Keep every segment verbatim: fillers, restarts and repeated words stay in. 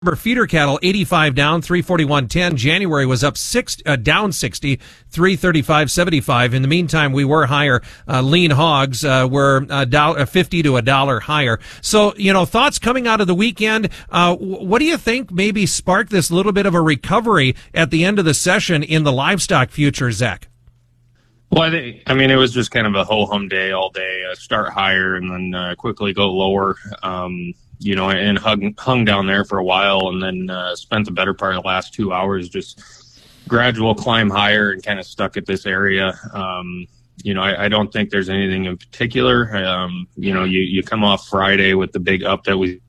Feeder cattle eighty-five down, three forty-one ten. January was up six, uh, down sixty, three thirty-five seventy-five. In the meantime, we were higher. Uh, lean hogs uh, were a dollar, fifty to a dollar higher. So, you know, thoughts coming out of the weekend. Uh, what do you think maybe sparked this little bit of a recovery at the end of the session in the livestock futures, Zach? Well, I think, I mean, it was just kind of a ho-hum day all day. Uh, start higher and then uh, quickly go lower. Um, you know, and hung, hung down there for a while, and then uh, spent the better part of the last two hours just gradual climb higher and kind of stuck at this area. Um, you know, I, I don't think there's anything in particular. Um, you know, you, you come off Friday with the big up that we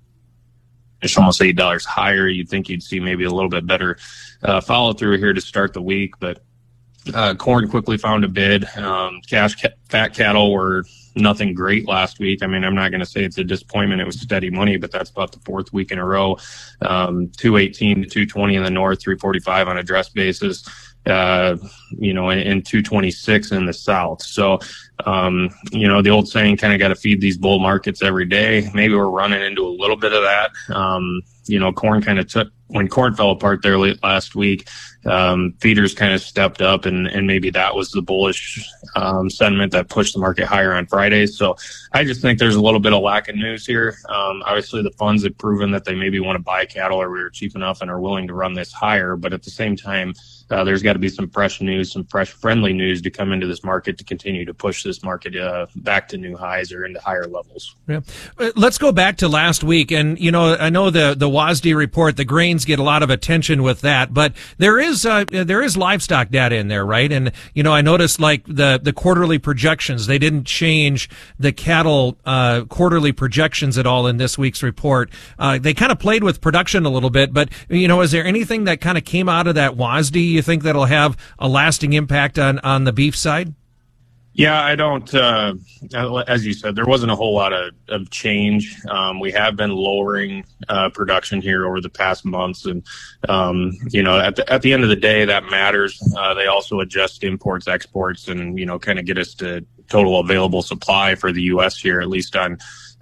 it's almost eight dollars higher. You'd think you'd see maybe a little bit better uh, follow through here to start the week, but uh, corn quickly found a bid. Um, cash ca- fat cattle were nothing great last week. I mean, I'm not going to say it's a disappointment. It was steady money, but that's about the fourth week in a row. Um, two eighteen to two twenty in the north, three forty-five on a dress basis, uh, you know, and, and two twenty-six in the south. So, um, you know, the old saying, kind of got to feed these bull markets every day. Maybe we're running into a little bit of that. Um, you know, corn kind of took, when corn fell apart there late last week, um, feeders kind of stepped up, and, and maybe that was the bullish um, sentiment that pushed the market higher on Fridays. So I just think there's a little bit of lack of news here. Um, obviously, the funds have proven that they maybe want to buy cattle, or we are cheap enough and are willing to run this higher. But at the same time, uh, there's got to be some fresh news, some fresh friendly news to come into this market to continue to push this market uh, back to new highs or into higher levels. Yeah. Let's go back to last week. And, you know, I know the, the W A S D report, the grains get a lot of attention with that, but there is, uh, there is livestock data in there, right? And, you know, I noticed like the, the quarterly projections, they didn't change the cattle, uh, quarterly projections at all in this week's report. Uh, they kind of played with production a little bit, but, you know, is there anything that kind of came out of that W A S D you think that'll have a lasting impact on, on the beef side? Yeah, I don't, uh, as you said, there wasn't a whole lot of, of change. Um, we have been lowering, uh, production here over the past months. And, um, you know, at the, at the end of the day, that matters. Uh, they also adjust imports, exports, and, you know, kind of get us to total available supply for the U S here, at least on,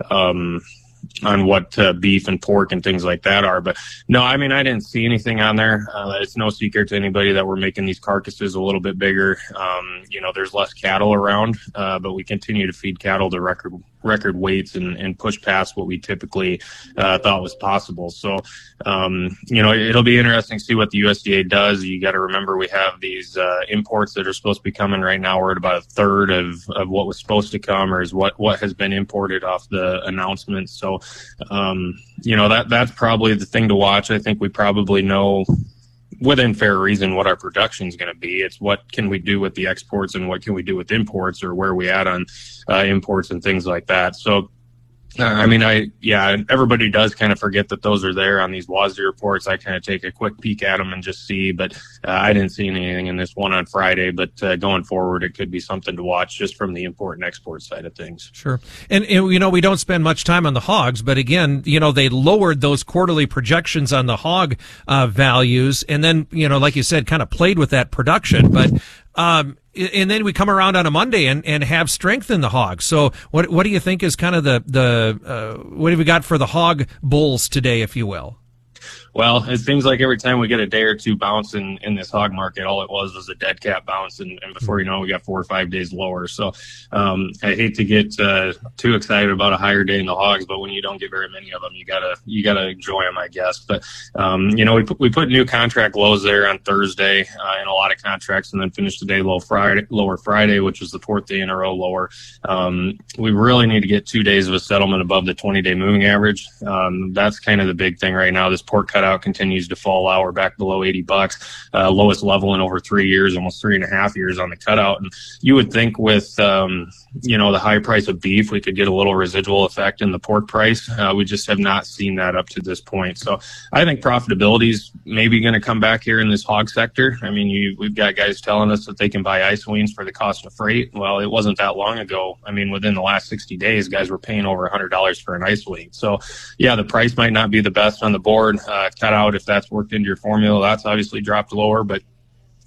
um, on what uh, beef and pork and things like that are. But no, I mean, I didn't see anything on there. Uh, it's no secret to anybody that we're making these carcasses a little bit bigger. Um, you know, there's less cattle around, uh, but we continue to feed cattle to record record weights and, and push past what we typically uh, thought was possible. So, um, you know, it'll be interesting to see what the U S D A does. You got to remember we have these uh, imports that are supposed to be coming right now. We're at about a third of, of what was supposed to come, or is what, what has been imported off the announcement. So, um, you know, that that's probably the thing to watch. I think we probably know within fair reason what our production is going to be. It's what can we do with the exports and what can we do with imports, or where are we at on uh, imports and things like that. So, uh, I mean, I, yeah, everybody does kind of forget that those are there on these W A S D reports. I kind of take a quick peek at them and just see, but uh, I didn't see anything in this one on Friday, but uh, going forward, it could be something to watch just from the import and export side of things. Sure. And, and, you know, we don't spend much time on the hogs, but again, you know, they lowered those quarterly projections on the hog uh, values. And then, you know, like you said, kind of played with that production, but, um, and then we come around on a Monday and, and have strength in the hogs. So what what do you think is kind of the, the uh, what have we got for the hog bulls today, if you will? Well, it seems like every time we get a day or two bounce in, in this hog market, all it was was a dead cat bounce, and, and before you know it, we got four or five days lower. So um, I hate to get uh, too excited about a higher day in the hogs, but when you don't get very many of them, you gotta you gotta enjoy them, I guess. But um, you know, we put, we put new contract lows there on Thursday uh, in a lot of contracts, and then finished the day low Friday, lower Friday, which was the fourth day in a row lower. Um, we really need to get two days of a settlement above the twenty-day moving average. Um, that's kind of the big thing right now. This pork cutout continues to fall out. We're back below eighty bucks, uh, lowest level in over three years, almost three and a half years on the cutout. And you would think with, um, you know, the high price of beef, we could get a little residual effect in the pork price. Uh, we just have not seen that up to this point. So I think profitability is maybe going to come back here in this hog sector. I mean, you, we've got guys telling us that they can buy isoines for the cost of freight. Well, it wasn't that long ago. I mean, within the last sixty days, guys were paying over one hundred dollars for an isoine. So yeah, the price might not be the best on the board. Uh, cut out, if that's worked into your formula, that's obviously dropped lower, but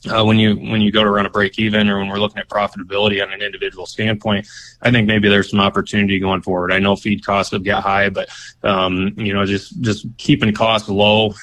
Uh, when you when you go to run a break even, or when we're looking at profitability on an individual standpoint, I think maybe there's some opportunity going forward. I know feed costs have got high, but um, you know, just just keeping costs low